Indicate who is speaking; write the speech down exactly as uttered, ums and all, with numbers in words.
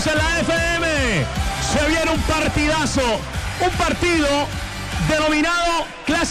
Speaker 1: Estamos en la F M. Se viene un partidazo, un partido denominado Clásico.